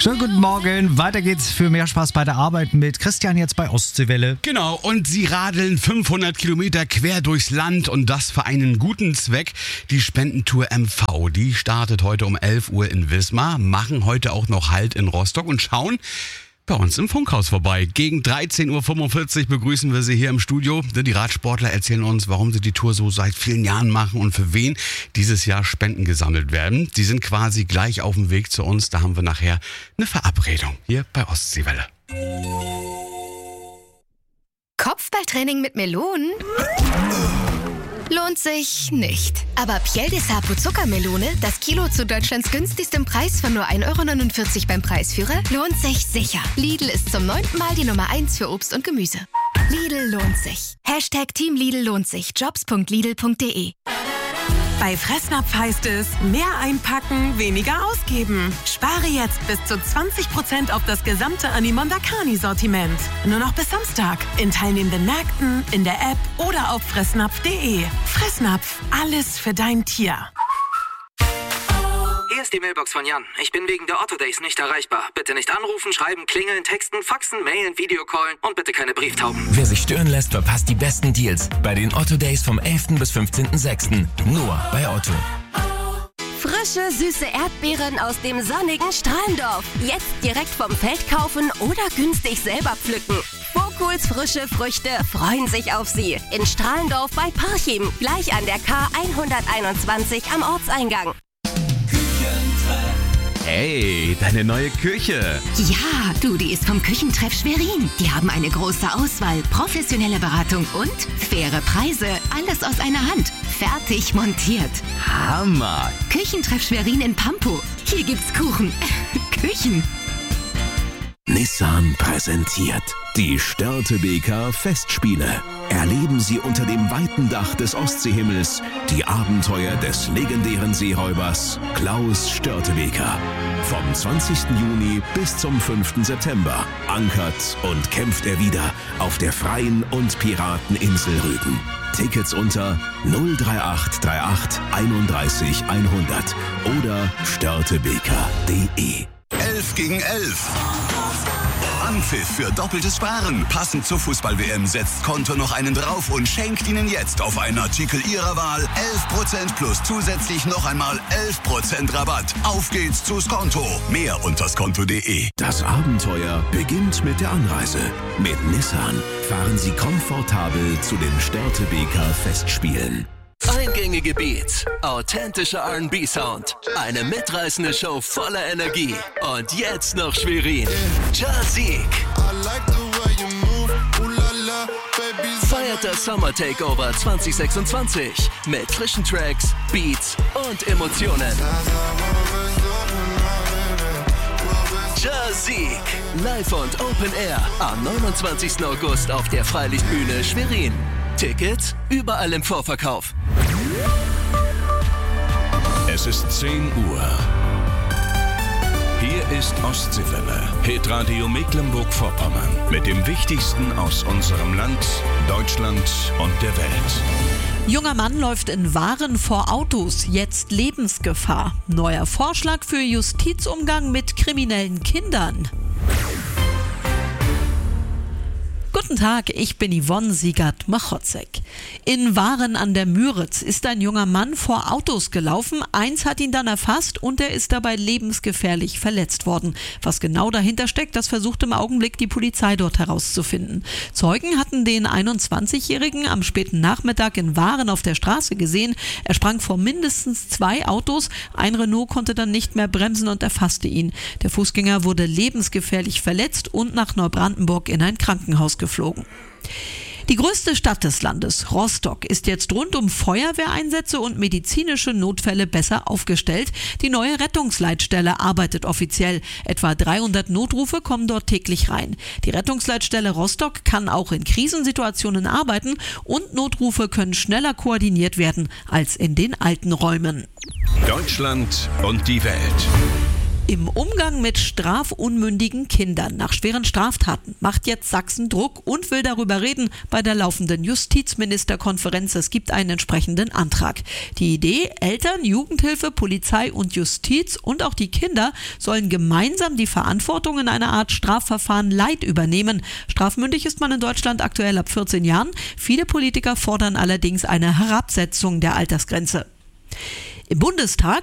Schönen guten Morgen. Weiter geht's für mehr Spaß bei der Arbeit mit Christian jetzt bei Ostseewelle. Genau, und sie radeln 500 Kilometer quer durchs Land und das für einen guten Zweck. Die Spendentour MV, die startet heute um 11 Uhr in Wismar, machen heute auch noch Halt in Rostock und schauen bei uns im Funkhaus vorbei. Gegen 13.45 Uhr begrüßen wir sie hier im Studio. Die Radsportler erzählen uns, warum sie die Tour so seit vielen Jahren machen und für wen dieses Jahr Spenden gesammelt werden. Sie sind quasi gleich auf dem Weg zu uns. Da haben wir nachher eine Verabredung hier bei Ostseewelle. Kopfballtraining mit Melonen? Lohnt sich nicht. Aber Piel de Sapo Zuckermelone, das Kilo zu Deutschlands günstigstem Preis von nur 1,49 € beim Preisführer, lohnt sich sicher. Lidl ist zum 9. Mal die Nummer 1 für Obst und Gemüse. Lidl lohnt sich. #Team Lidl lohnt sich. Jobs.lidl.de. Bei Fressnapf heißt es, mehr einpacken, weniger ausgeben. Spare jetzt bis zu 20% auf das gesamte Animonda Carni-Sortiment. Nur noch bis Samstag. In teilnehmenden Märkten, in der App oder auf fressnapf.de. Fressnapf, alles für dein Tier. Hier ist die Mailbox von Jan. Ich bin wegen der Otto Days nicht erreichbar. Bitte nicht anrufen, schreiben, klingeln, texten, faxen, mailen, Videocallen und bitte keine Brieftauben. Wer sich stören lässt, verpasst die besten Deals bei den Otto Days vom 11. bis 15.06. Nur bei Otto. Frische, süße Erdbeeren aus dem sonnigen Strahlendorf. Jetzt direkt vom Feld kaufen oder günstig selber pflücken. Vokuls frische Früchte freuen sich auf Sie. In Strahlendorf bei Parchim, gleich an der K 121 am Ortseingang. Hey, deine neue Küche. Ja, du, die ist vom Küchentreff Schwerin. Die haben eine große Auswahl, professionelle Beratung und faire Preise. Alles aus einer Hand. Fertig montiert. Hammer. Küchentreff Schwerin in Pampo. Hier gibt's Kuchen. Küchen. Nissan präsentiert die Störtebeker Festspiele. Erleben Sie unter dem weiten Dach des Ostseehimmels die Abenteuer des legendären Seeräubers Klaus Störtebeker. Vom 20. Juni bis zum 5. September ankert und kämpft er wieder auf der freien und Pirateninsel Rügen. Tickets unter 03838 31 100 oder störtebeker.de. 11 gegen 11. Anpfiff für doppeltes Sparen. Passend zur Fußball-WM setzt Konto noch einen drauf und schenkt Ihnen jetzt auf einen Artikel Ihrer Wahl 11% plus zusätzlich noch einmal 11% Rabatt. Auf geht's zu Skonto. Mehr unter skonto.de. Das Abenteuer beginnt mit der Anreise. Mit Nissan fahren Sie komfortabel zu den Störtebeker Festspielen. Eingängige Beats, authentischer R&B-Sound, eine mitreißende Show voller Energie und jetzt noch Schwerin. Jazik feiert das Summer Takeover 2026 mit frischen Tracks, Beats und Emotionen. Jazik, live und Open Air am 29. August auf der Freilichtbühne Schwerin. Tickets überall im Vorverkauf. Es ist 10 Uhr. Hier ist Ostseewelle, Hitradio Mecklenburg-Vorpommern. Mit dem Wichtigsten aus unserem Land, Deutschland und der Welt. Junger Mann läuft in Waren vor Autos, jetzt Lebensgefahr. Neuer Vorschlag für Justizumgang mit kriminellen Kindern. Guten Tag, ich bin Yvonne Siegert-Machotzek. In Waren an der Müritz ist ein junger Mann vor Autos gelaufen. Eins hat ihn dann erfasst und er ist dabei lebensgefährlich verletzt worden. Was genau dahinter steckt, das versucht im Augenblick die Polizei dort herauszufinden. Zeugen hatten den 21-Jährigen am späten Nachmittag in Waren auf der Straße gesehen. Er sprang vor mindestens 2 Autos. Ein Renault konnte dann nicht mehr bremsen und erfasste ihn. Der Fußgänger wurde lebensgefährlich verletzt und nach Neubrandenburg in ein Krankenhaus geflogen. Die größte Stadt des Landes, Rostock, ist jetzt rund um Feuerwehreinsätze und medizinische Notfälle besser aufgestellt. Die neue Rettungsleitstelle arbeitet offiziell. Etwa 300 Notrufe kommen dort täglich rein. Die Rettungsleitstelle Rostock kann auch in Krisensituationen arbeiten und Notrufe können schneller koordiniert werden als in den alten Räumen. Deutschland und die Welt. Im Umgang mit strafunmündigen Kindern nach schweren Straftaten macht jetzt Sachsen Druck und will darüber reden bei der laufenden Justizministerkonferenz. Es gibt einen entsprechenden Antrag. Die Idee: Eltern, Jugendhilfe, Polizei und Justiz und auch die Kinder sollen gemeinsam die Verantwortung in einer Art Strafverfahren Light übernehmen. Strafmündig ist man in Deutschland aktuell ab 14 Jahren. Viele Politiker fordern allerdings eine Herabsetzung der Altersgrenze. Im Bundestag